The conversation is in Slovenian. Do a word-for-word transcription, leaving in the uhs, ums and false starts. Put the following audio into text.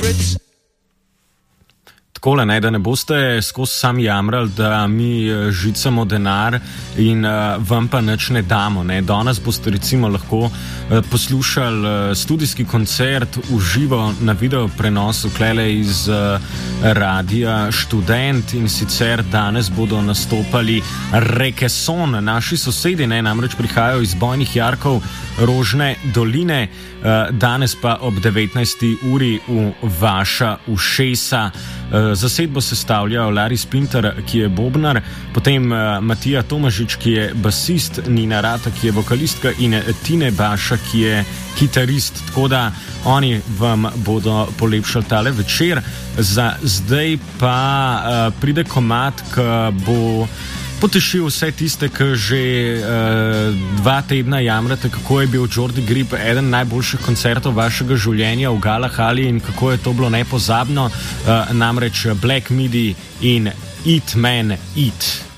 secrets. Takole, ne, da ne boste skozi sami jamrali, da mi žicamo denar in uh, vam pa nič ne damo. Ne. Danes boste recimo lahko uh, poslušali uh, studijski koncert v živo na video prenosu klele iz uh, Radia Študent, in sicer danes bodo nastopali Rekeson, naši sosedi, ne, namreč prihajajo iz Bojnih Jarkov, Rožne doline, uh, danes pa ob devetnajsti uri v vaša ušesa. Uh, Zasedbo sestavljajo Larry Spinter, ki je bobnar, potem uh, Matija Tomažič, ki je basist, Nina Rata, ki je vokalistka, in Tine Baša, ki je kitarist. Tako da oni vam bodo polepšali tale večer. Za zdaj pa uh, pride komad, ki bo potešil vse tiste, ki že uh, dva tedna jamrate, kako je bil Jordi Grip eden najboljših koncertov vašega življenja v Galahali in kako je to bilo nepozabno. Uh, namreč Black Midi in Eat Man Eat.